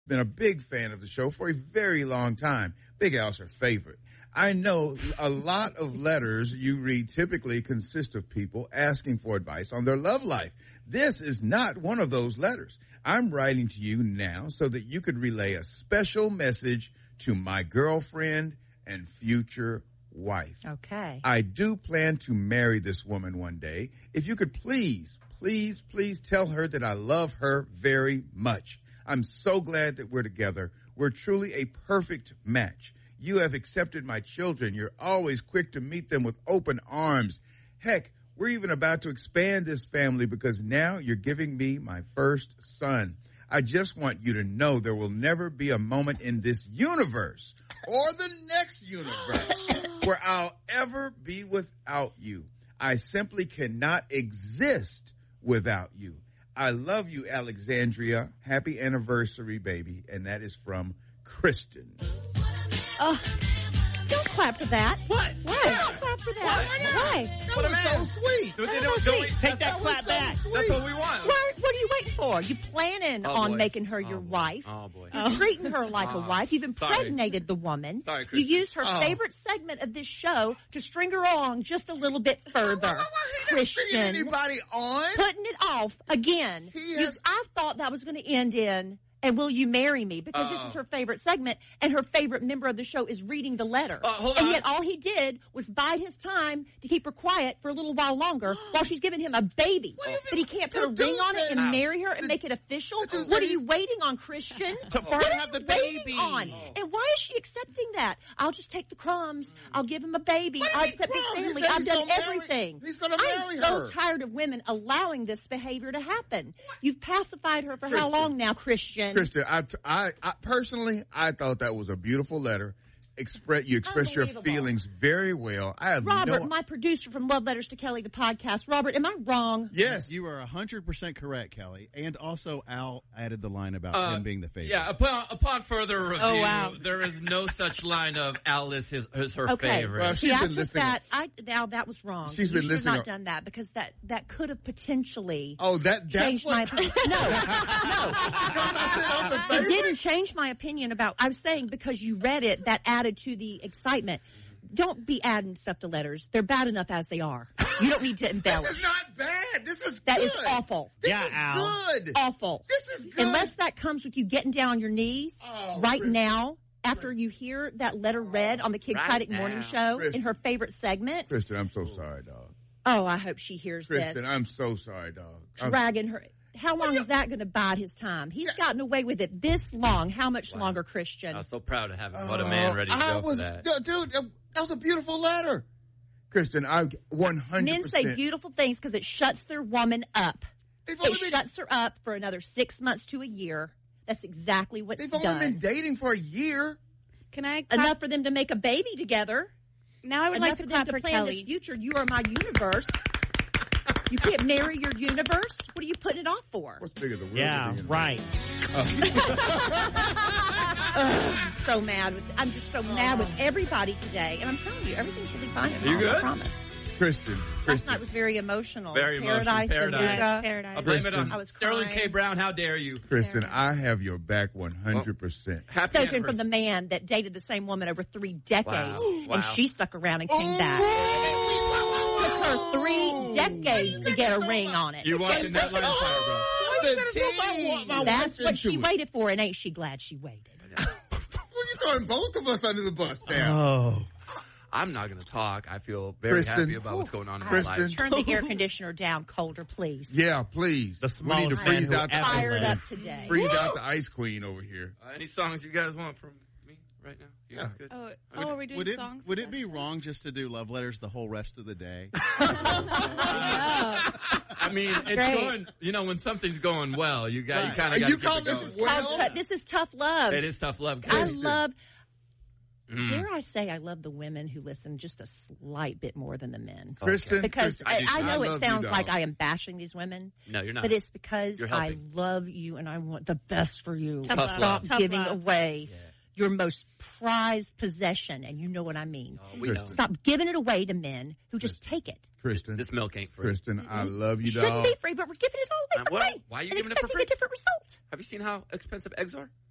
been a big fan of the show for a very long time. Big Al's her favorite. I know a lot of letters you read typically consist of people asking for advice on their love life. This is not one of those letters. I'm writing to you now so that you could relay a special message to my girlfriend and future wife. Okay. I do plan to marry this woman one day. If you could please tell her that I love her very much. I'm so glad that we're together. We're truly a perfect match. You have accepted my children. You're always quick to meet them with open arms. Heck, we're even about to expand this family because now you're giving me my first son. I just want you to know there will never be a moment in this universe or the next universe where I'll ever be without you. I simply cannot exist without you. I love you, Alexandria. Happy anniversary, baby. And that is from Kristen. Oh, don't clap for that. What? Why? Don't clap for that. Why? That was so sweet. Take that clap back. That's what we want. What are you waiting for? You planning on making her your wife. Oh, boy. You're treating her like a wife. You've impregnated the woman. Sorry, you Kristen. used her favorite segment of this show to string her along just a little bit further. Christian. Anybody on? Putting it off again. I thought that was going to end in, and will you marry me? Because this is her favorite segment, and her favorite member of the show is reading the letter. And yet all he did was bide his time to keep her quiet for a little while longer while she's giving him a baby. But he can't put a ring on it and marry her and make it official? What are you waiting on, Christian? For her to have the baby. On? And why is she accepting that? I'll just take the crumbs. I'll give him a baby. I'll accept his family. I've done everything. He's going to marry her. I'm so tired of women allowing this behavior to happen. You've pacified her for how long now, Christian? Kristen, I personally, I thought that was a beautiful letter. You expressed your feelings very well. I have Robert, my producer from Love Letters to Kelly, the podcast. Robert, am I wrong? Yes. You are 100% correct, Kelly. And also, Al added the line about him being the favorite. Yeah, upon further review, there is no such line of Al is her favorite. Well, See, I took that. Now that was wrong. She's been you should listening. have not done that because that could have potentially. That's changed my opinion. No. It didn't change my opinion about. I was saying because you read it, that added to the excitement. Don't be adding stuff to letters. They're bad enough as they are. You don't need to embellish. This is not bad. This is That good. is awful. This is good. Awful. This is good. Unless that comes with you getting down on your knees now, after you hear that letter read on the Kid Craddock Morning Show in her favorite segment. Kristen, I'm so sorry, dog. Oh, I hope she hears Kristen, this. I'm so sorry, dog. Dragging her. How long is that going to bide his time? He's gotten away with it this long. How much longer, Christian? I'm so proud of having what a man ready to go for that. Dude, that was a beautiful letter. Kristen, I 100%. Men say beautiful things because it shuts their woman up. It shuts her up for another 6 months to a year. That's exactly what's done. They've only been dating for a year. Can I enough for them to make a baby together? Now I would like to clap for plan Kelly. this future. You are my universe. You can't marry your universe? What are you putting it off for? What's bigger, the world? Yeah, right. I'm so mad. I'm just so mad with everybody today. And I'm telling you, everything's really fine. You good? I promise. Kristen. Last night was very emotional. Very emotional. Paradise. I'll blame it on I was Sterling crying. K. Brown. How dare you? Kristen, I have your back 100%. Happy Spoken from the man that dated the same woman over 3 decades. Wow. And she stuck around and came back. Took her 3 decades to get a ring on it. You walked in that line of fire, bro. That's what she waited for, and ain't she glad she waited? Well, you're throwing both of us under the bus now. Oh. I'm not going to talk. I feel very happy about what's going on in my life. Turn the air conditioner down colder, please. Yeah, please. The We need to smallest freeze man out who the ever Fired up lived. today. freeze out the ice queen over here. Any songs you guys want from me right now? You guys good? Oh, are we doing songs? Would it be wrong just to do love letters the whole rest of the day? I mean, it's going. You know, when something's going well, you kind of got to keep call it this going. well? This is tough love. It is tough love. I love. Dare I say I love the women who listen just a slight bit more than the men. Kristen, Because I know I it love sounds you, like dog. I am bashing these women. No, you're not. But it's because You're I helping. love you and I want the best for you. Tough love. Stop Tough giving love. away your most prized possession, and you know what I mean. Oh, we know. Stop giving it away to men who just take it. Kristen, This milk ain't free. Kristen, I love you, Shouldn't dog. be free, but we're giving it all away for Well, free. why are you and giving it for expecting free? a different result. Have you seen how expensive eggs are?